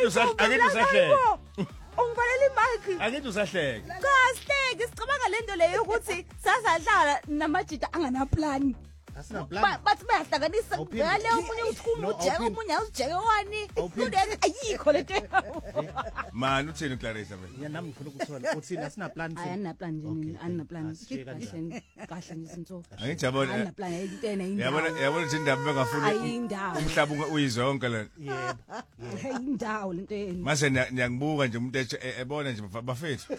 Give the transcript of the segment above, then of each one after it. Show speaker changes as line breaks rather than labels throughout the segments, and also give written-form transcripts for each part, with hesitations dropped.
usahleka.
Ungivalela imic.
Angithi usahleka.
Kahleke sicabanga lento leyo ukuthi sasadlala namajita angana plan.
Asina plan.
Bathi bayahlanganisa ngale omunye uthuma ujeke omunye awujeke wani. Kudeni ayikho lento.
Man uthini uClarissa mina?
Yeah nami ngifuna ukuthola uthini asina plan.
Ayana plan nje mina, ayina plan. Kahle nje izinto.
Angijabona.
Ayina plan ayintena
Yabona ukuthi indaba bengafuni
ayindawo.
umhlaba uyizonke lento.
Yebo.
Ayindawo lento yeni.
Mase niyangibuka nje umuntu ebona nje bafethu.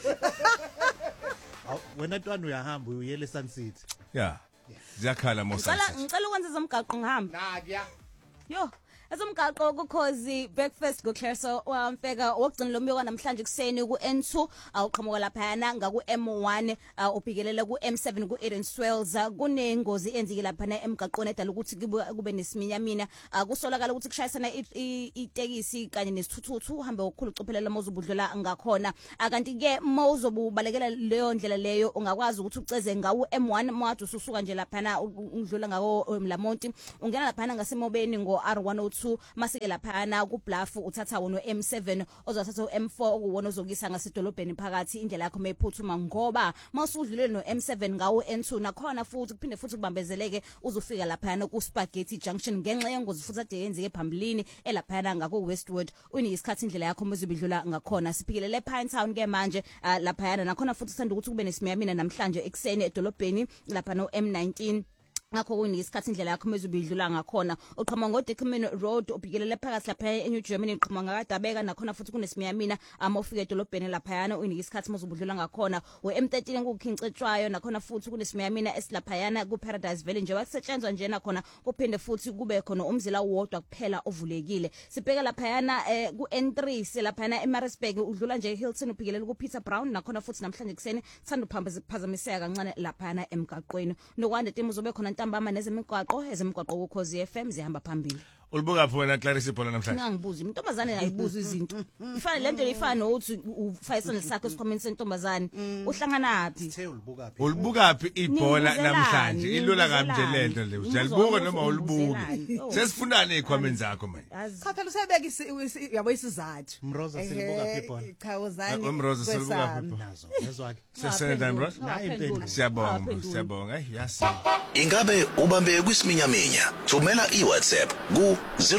Wena ntwana uyahamba uyele Sun City.
Yeah. Ziyakhala Mosasa.
Ngicela ukwenza ezomgaqo ngihamba.
Nakuya.
Yo, ezomgaqo kukhozi breakfast go Clarissa wamfeka wokugcina lo myoko namhlanje kuseni ku N2 awuqhamuka lapha yana ngaku M1 ubhikelela ku M7 ku Eden Swells kunengozi enzike lapha na emgaqweni edala ukuthi kube nesiminyamina kusolakala ukuthi kushayisana itekisi kanye nesithuthuthu uhambe ukukhulu ucophelela mawuzobudlula ngakhona kanti ke mawuzobubalekela leyo ndlela leyo ungakwazi ukuthi uceze ngawu M1 mawade ususuka nje lapha na udlula ngawo Mlamonti ungena lapha na ngasemobeni ngo R102 masike laphana ku Bluff uthatha wona M7 ozothatha uM4 okuwona ozokisa ngasedolobheni phakathi indlela yakho mayiphuthuma ngoba mawusudlulele no M7 ngawo N2 nakhona futhi kuphinde futhi kubambezeleke uzofika laphana ku Spaghetti Junction ngenxa yengozi futhi ade yenzeke phambilini elaphana ngako Westwood uniyisikhathi indlela yakho mezibidlula ngakhona siphikelele Pinetown ke manje laphana nakhona futhi sanda ukuthi kube nesimiyamina namhlanje ekseni edolobheni lapha no M19 ngakho kunisikhathi indlela yakho mezubidlula ngakhona uqhama ngo Dickman Road ubhikelele phakathi lapha eNew Germany uqhama ngakadabeka nakhona futhi kunesimiyamina ufika edolobheni lapha yana unisikhathi mezubudlula ngakhona we-M13 kukhincetshwayo nakhona futhi kunesimiyamina esilapha yana ku Paradise Valley nje wakusetshenzwa nje nakhona kuphinde futhi kube khona umzila wodwa kuphela ovulekile sibheka lapha yana ku N3 selapha yana eMaritzburg udlula nje Hilton ubhikelele ku Peter Brown nakhona futhi namhlanje kuseni sanda uphazamiseka kancane lapha yana emgaqweni nokwande timo zobe khona ntambama nezemigwaqo ukhozi FM zihamba phambili
Ulibuka phi wena Clarissa Paul namhlanje?
Ngingibuza intombazane ayibuza izinto. Ifana lento lefana nokuthi ufayisana sakho esikhomeni sentombazane. Uhlangana phi?
Uthe ulibuka phi?
Ulibuka phi ibhola namhlanje? Ilula kami nje lento le. Uyalibuka noma ulibuki? Sesifundane ezikhwameni zakho manje.
Khathala usebeka yabo isizathu.
Mroza silibuka phi ibhola?
Chawuzani.
Umroza silibuka phi ibhola?
Nazo ngezwakhe.
Sesena Mroza?
Nayi impendulo.
Siyabonga. Yasi.
Ingabe ubambe kwisiminyaminya? Thumela iWhatsApp ku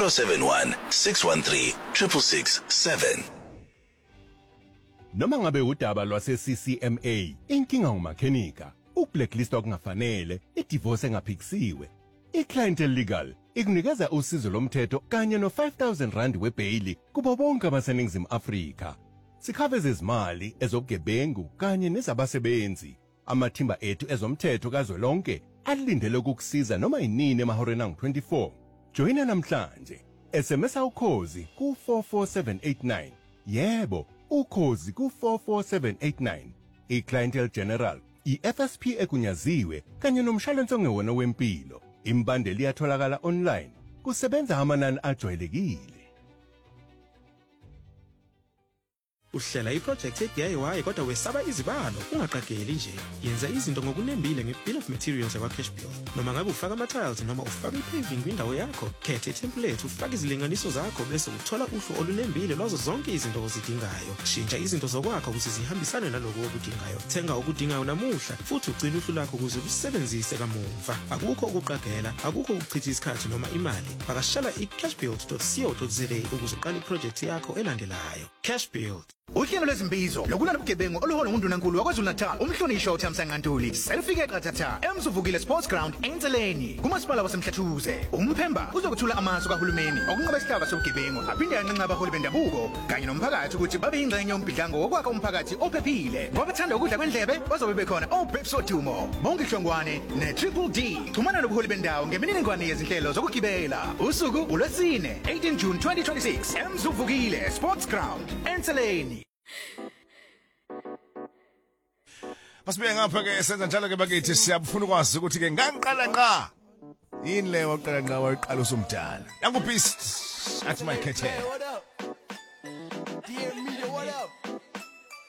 071 613 667.
Noma ngabe udaba lwase CCMA, inkinga ngumakhenika, ukblacklist okungafanele, idivorce engaphikisiwe. iClientele Legal ikunikeza usizo lomthetho kanye no 5,000 rand webail kubo bonke abaseningizimu Afrika. Sikhave zezimali ezobugebengu kanye nezabasebenzi. Amathimba ethu ezomthetho kazwelonke alindele ukukusiza noma inini emahoreni angu-24. Joina namhlanje. SMS ukhozi ku 44789. Yebo, ukhozi ku 44789. iClientele General, iFSP ekunyaziwe kanye nomshwalense ongewona wempilo. Imbandeli iyatholakala online. Kusebenza amanani ajwayelekile.
Uhlela iproject ye-DIY kodwa wesaba izibalo ungaqageli nje. Yenza izinto ngokunembile ngebill of materials yakwa Cashbuild. Noma ngabe ufaka ama-tiles noma ufaka i-paving kwindawo yakho, khetha i-template ufake izilinganiso zakho bese uthola uhlu olunembile lwazo zonke izinto ozidingayo. Shintsha izinto zokwakho ukuthi zihambisane naloko okudingayo. Thenga okudingayo namuhla futhi ugcina uhlu lakho ukuze usebenzise kamuva. Akukho ukuqagela, akukho ukuchitha isikhathi noma imali. Vakashela i-cashbuild.co.za ukuze uqale iproject yakho elandelayo. Cashbuild.
Uhlelo lwezimbizo lokulwa nobugebengu oluhola nguNdunankulu waKwaZulu-Natal umhlonishwa uThamsanqa Ntuli selifike qathatha eMzuvukile Sports Ground eNtseleni kumasipala waseMhlathuze. Umphemba uzokuthula amasu kahulumeni okunqoba isihlava sobugebengu aphinde anqenqa abaholi bendabuko kanye nomphakathi ukuthi babe ingxenye yombhidlango wokwakha umphakathi ophephile. Ngobathanda ukudla kwendlebe bazobe bekhona oBeps Odumo, Bonke Hlongwane neTriple D. Xhumana nobuholi bendawo ngemininingwane yezinhlelo zokugibela. Usuku uLwesine 18 June 2026 eMzuvukile Sports Ground eNtseleni.
Masibe ngapha ke senza njalo ke bakithi siyabufuna ukwazi ukuthi ke ngangiqala nqa yini leyo oqala nqa wayiqala usumdala. Yangu peace at my kettle.